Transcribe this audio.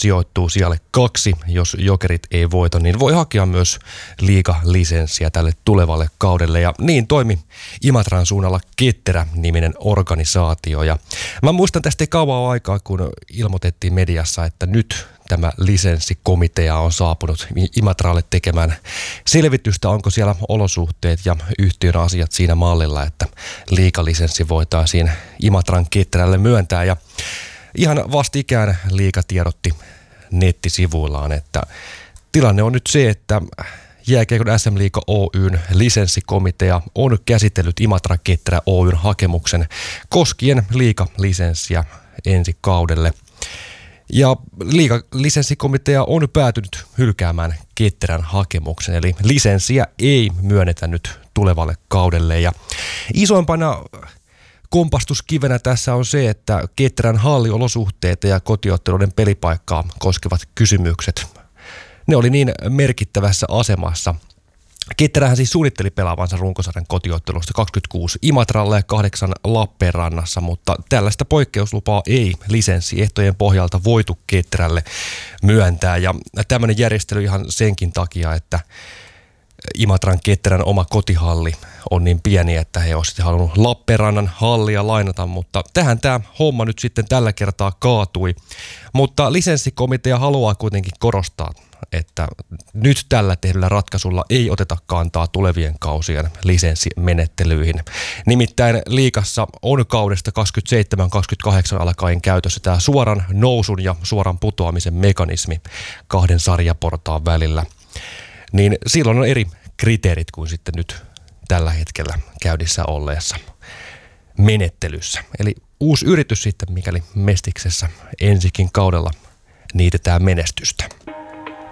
sijoittuu sijalle 2, jos Jokerit ei voita, niin voi hakea myös liigalisenssiä tälle tulevalle kaudelle. Ja niin toimi Imatran suunnalla Ketterä-niminen organisaatio. Ja mä muistan tästä kauan aikaa, kun ilmoitettiin mediassa, että nyt tämä lisenssikomitea on saapunut Imatralle tekemään selvitystä, onko siellä olosuhteet ja yhtiön asiat siinä mallilla, että liigalisenssi voitaisiin Imatran Ketterälle myöntää. Ja ihan vastikään liiga tiedotti nettisivuillaan, että tilanne on nyt se, että Jääkiekon SM-liiga Oyn lisenssikomitea on käsitellyt Imatra Ketterä Oyn hakemuksen koskien liigalisenssiä ensi kaudelle. Ja liigalisenssikomitea on päätynyt hylkäämään Ketterän hakemuksen, eli lisenssiä ei myönnetä nyt tulevalle kaudelle. Ja isoimpana kompastuskivenä tässä on se, että Ketterän halliolosuhteita ja kotiotteluiden pelipaikkaa koskevat kysymykset, ne oli niin merkittävässä asemassa. Ketterähän siis suunnitteli pelaavansa runkosarjan kotiottelusta 26 Imatralle ja 8 Lappeenrannassa, mutta tällaista poikkeuslupaa ei lisenssiehtojen pohjalta voitu Ketterälle myöntää. Ja tämmöinen järjestely ihan senkin takia, että Imatran Ketterän oma kotihalli on niin pieni, että he olisivat halunnut Lappeenrannan hallia lainata, mutta tähän tämä homma nyt sitten tällä kertaa kaatui. Mutta lisenssikomitea haluaa kuitenkin korostaa, että nyt tällä tehdyllä ratkaisulla ei oteta kantaa tulevien kausien lisenssimenettelyihin. Nimittäin liigassa on kaudesta 27-28 alkaen käytössä tämä suoran nousun ja suoran putoamisen mekanismi 2 sarjaportaan välillä. Niin silloin on eri kriteerit kuin sitten nyt tällä hetkellä käynnissä olleessa menettelyssä. Eli uusi yritys sitten, mikäli Mestiksessä ensikin kaudella niitetään menestystä.